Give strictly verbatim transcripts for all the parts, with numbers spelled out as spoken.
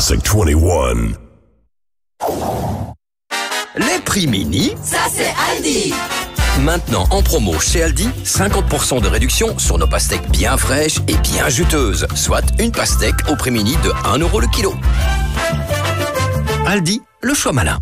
Classic vingt et un. Les prix mini, ça c'est Aldi. Maintenant en promo chez Aldi, cinquante pour cent de réduction sur nos pastèques bien fraîches et bien juteuses, soit une pastèque au prix mini de un euro le kilo. Aldi, le choix malin.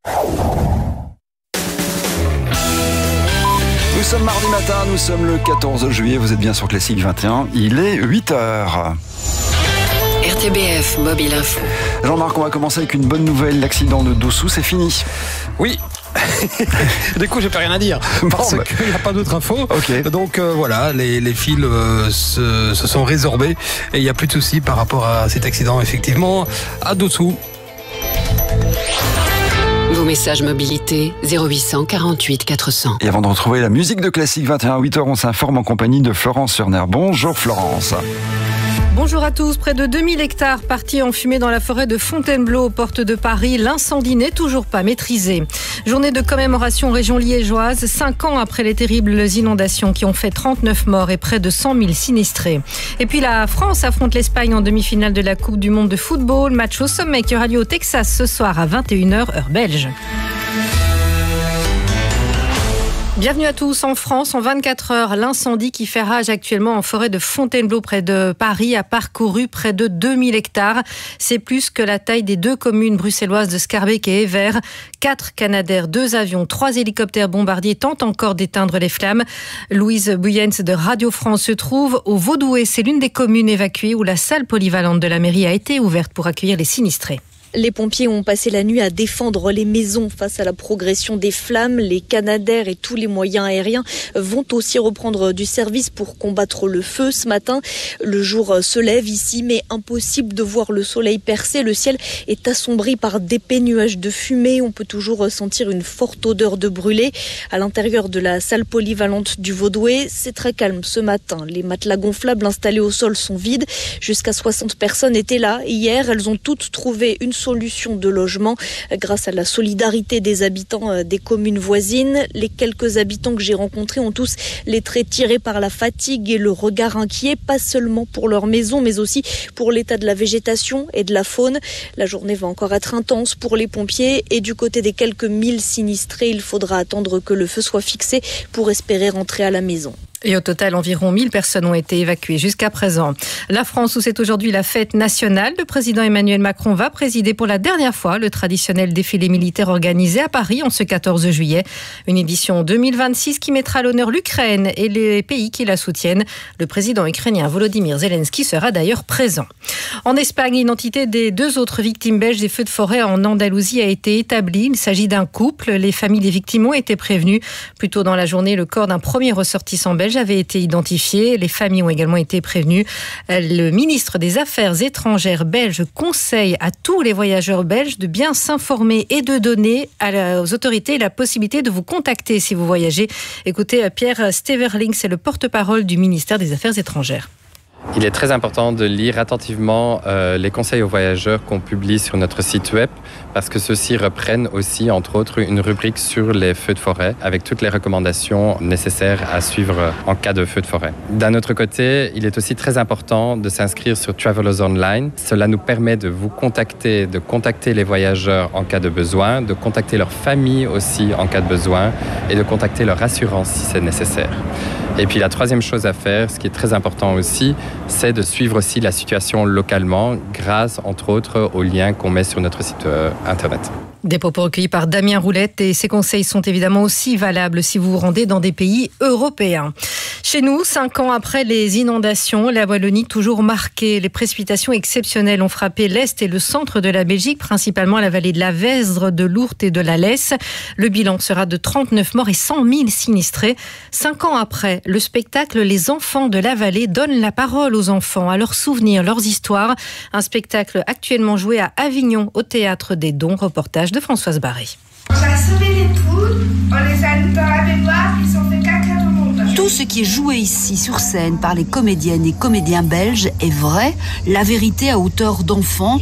Nous sommes mardi matin, nous sommes le quatorze juillet, vous êtes bien sur Classic vingt et un, il est huit heures. R T B F Mobile Info. Jean-Marc, on va commencer avec une bonne nouvelle, l'accident de Dossou, c'est fini. Oui. Du coup, j'ai pas rien à dire parce bon, bah... qu'il n'y a pas d'autre info. Okay. Donc euh, voilà, les, les fils euh, se, se sont résorbés et il n'y a plus de soucis par rapport à cet accident, effectivement, à Dossou. Vos messages mobilité zéro huit cent quarante-huit quatre cents. Et avant de retrouver la musique de Classic vingt et un à huit heures, on s'informe en compagnie de Florence Surner. Bonjour Florence. Bonjour à tous. Près de deux mille hectares partis en fumée dans la forêt de Fontainebleau aux portes de Paris. L'incendie n'est toujours pas maîtrisé. Journée de commémoration région liégeoise, cinq ans après les terribles inondations qui ont fait trente-neuf morts et près de cent mille sinistrés. Et puis la France affronte l'Espagne en demi-finale de la Coupe du Monde de football. Match au sommet qui aura lieu au Texas ce soir à vingt et une heures heure belge. Bienvenue à tous. En France, en vingt-quatre heures, l'incendie qui fait rage actuellement en forêt de Fontainebleau près de Paris a parcouru près de deux mille hectares. C'est plus que la taille des deux communes bruxelloises de Schaerbeek et Evere. Quatre Canadair, deux avions, trois hélicoptères bombardiers tentent encore d'éteindre les flammes. Louise Buyens de Radio France se trouve au Vaudoué. C'est l'une des communes évacuées où la salle polyvalente de la mairie a été ouverte pour accueillir les sinistrés. Les pompiers ont passé la nuit à défendre les maisons face à la progression des flammes. Les Canadair et tous les moyens aériens vont aussi reprendre du service pour combattre le feu. Ce matin, le jour se lève ici, mais impossible de voir le soleil percer. Le ciel est assombri par d'épais nuages de fumée. On peut toujours sentir une forte odeur de brûlé. À l'intérieur de la salle polyvalente du Vaudoué, c'est très calme ce matin. Les matelas gonflables installés au sol sont vides. Jusqu'à soixante personnes étaient là hier. Elles ont toutes trouvé une solution de logement grâce à la solidarité des habitants des communes voisines. Les quelques habitants que j'ai rencontrés ont tous les traits tirés par la fatigue et le regard inquiet, pas seulement pour leur maison, mais aussi pour l'état de la végétation et de la faune. La journée va encore être intense pour les pompiers et du côté des quelques mille sinistrés, il faudra attendre que le feu soit fixé pour espérer rentrer à la maison. Et au total, environ mille personnes ont été évacuées jusqu'à présent. La France, où c'est aujourd'hui la fête nationale, le président Emmanuel Macron va présider pour la dernière fois le traditionnel défilé militaire organisé à Paris en ce quatorze juillet. Une édition deux mille vingt-six qui mettra à l'honneur l'Ukraine et les pays qui la soutiennent. Le président ukrainien Volodymyr Zelensky sera d'ailleurs présent. En Espagne, l'identité des deux autres victimes belges des feux de forêt en Andalousie a été établie. Il s'agit d'un couple. Les familles des victimes ont été prévenues. Plus tôt dans la journée, le corps d'un premier ressortissant belge avait été identifié. Les familles ont également été prévenues. Le ministre des Affaires étrangères belge conseille à tous les voyageurs belges de bien s'informer et de donner aux autorités la possibilité de vous contacter si vous voyagez. Écoutez, Pierre Steverling, c'est le porte-parole du ministère des Affaires étrangères. Il est très important de lire attentivement euh, les conseils aux voyageurs qu'on publie sur notre site web parce que ceux-ci reprennent aussi, entre autres, une rubrique sur les feux de forêt avec toutes les recommandations nécessaires à suivre en cas de feu de forêt. D'un autre côté, il est aussi très important de s'inscrire sur Travelers Online. Cela nous permet de vous contacter, de contacter les voyageurs en cas de besoin, de contacter leur famille aussi en cas de besoin et de contacter leur assurance si c'est nécessaire. Et puis la troisième chose à faire, ce qui est très important aussi, c'est de suivre aussi la situation localement grâce, entre autres, aux liens qu'on met sur notre site euh, internet. Des propos recueillis par Damien Roulette et ces conseils sont évidemment aussi valables si vous vous rendez dans des pays européens. Chez nous, cinq ans après les inondations, la Wallonie toujours marquée. Les précipitations exceptionnelles ont frappé l'Est et le centre de la Belgique, principalement la vallée de la Vesdre, de l'Ourthe et de la Lesse. Le bilan sera de trente-neuf morts et cent mille sinistrés. Cinq ans après, le spectacle Les enfants de la vallée donne la parole aux enfants, à leurs souvenirs, leurs histoires. Un spectacle actuellement joué à Avignon au Théâtre des Dons. Reportage de Françoise Barré. On a sauvé les poules, on les a mis dans la baignoire, ils ont fait caca dans mon bain. Tout ce qui est joué ici sur scène par les comédiennes et comédiens belges est vrai, la vérité à hauteur d'enfant.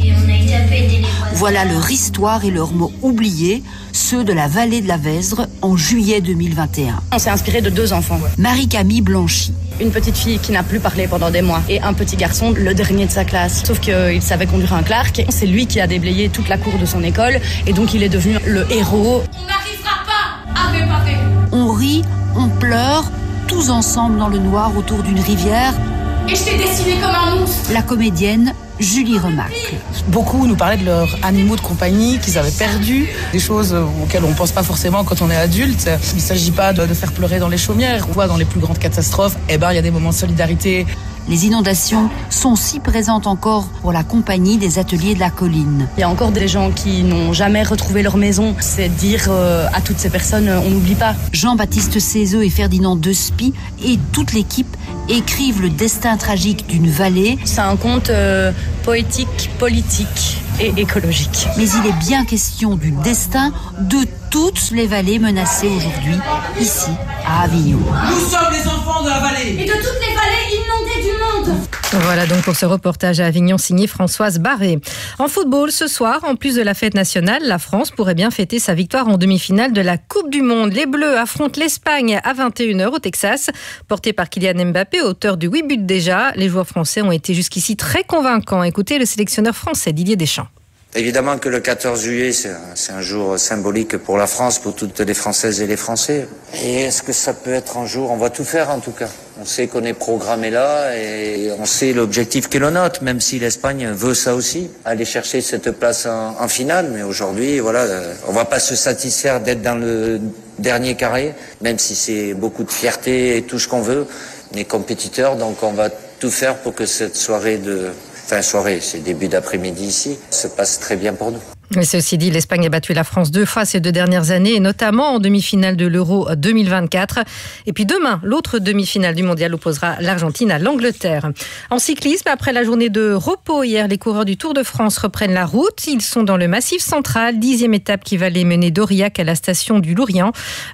Voilà leur histoire et leurs mots oubliés, ceux de la vallée de la Vesdre en juillet deux mille vingt et un. On s'est inspiré de deux enfants. Marie-Camille Blanchy. Une petite fille qui n'a plus parlé pendant des mois et un petit garçon, le dernier de sa classe. Sauf qu'il savait conduire un Clark. C'est lui qui a déblayé toute la cour de son école et donc il est devenu le héros. On n'arrivera pas à réparer. On rit, on pleure, tous ensemble dans le noir autour d'une rivière. Et je t'ai dessiné comme un monstre. La comédienne Julie Remacle. Beaucoup nous parlaient de leurs animaux de compagnie qu'ils avaient perdus, des choses auxquelles on ne pense pas forcément quand on est adulte. Il ne s'agit pas de, de faire pleurer dans les chaumières. On voit dans les plus grandes catastrophes, eh ben, il y a des moments de solidarité. Les inondations sont si présentes encore pour la compagnie des ateliers de la colline. Il y a encore des gens qui n'ont jamais retrouvé leur maison. C'est dire euh, à toutes ces personnes, on n'oublie pas. Jean-Baptiste Cézeux et Ferdinand Despy et toute l'équipe écrivent le destin tragique d'une vallée. C'est un conte euh, poétique, politique et écologique. Mais il est bien question du destin de toutes les vallées menacées aujourd'hui, ici, à Avignon. Nous sommes les enfants de la vallée. Et de toutes les vallées inondées du monde. Voilà donc pour ce reportage à Avignon signé Françoise Barré. En football, ce soir, en plus de la fête nationale, la France pourrait bien fêter sa victoire en demi-finale de la Coupe du Monde. Les Bleus affrontent l'Espagne à vingt et une heures au Texas. Porté par Kylian Mbappé, auteur de huit buts déjà, les joueurs français ont été jusqu'ici très convaincants. Écoutez le sélectionneur français Didier Deschamps. Évidemment que le quatorze juillet, c'est un, c'est un jour symbolique pour la France, pour toutes les Françaises et les Français. Et est-ce que ça peut être un jour? On va tout faire en tout cas. On sait qu'on est programmé là et on sait l'objectif qui est le nôtre, même si l'Espagne veut ça aussi, aller chercher cette place en, en finale. Mais aujourd'hui, voilà, on va pas se satisfaire d'être dans le dernier carré, même si c'est beaucoup de fierté et tout ce qu'on veut. On est compétiteurs, donc on va tout faire pour que cette soirée de... Enfin, soirée, c'est début d'après-midi ici, se passe très bien pour nous. Mais ceci dit, l'Espagne a battu la France deux fois ces deux dernières années, et notamment en demi-finale de l'Euro deux mille vingt-quatre. Et puis demain, l'autre demi-finale du mondial opposera l'Argentine à l'Angleterre. En cyclisme, après la journée de repos hier, les coureurs du Tour de France reprennent la route. Ils sont dans le Massif central, dixième étape qui va les mener d'Aurillac à la station du Lourian.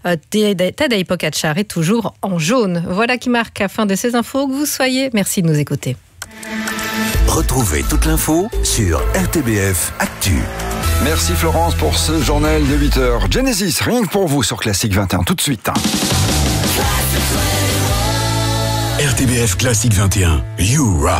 Tadej Pogačar est toujours en jaune. Voilà qui marque la fin de ces infos. Que vous soyez, merci de nous écouter. Retrouvez toute l'info sur R T B F Actu. Merci Florence pour ce journal de huit heures. Genesis, rien que pour vous sur Classique vingt et un, tout de suite. R T B F Classique vingt et un, You Rock.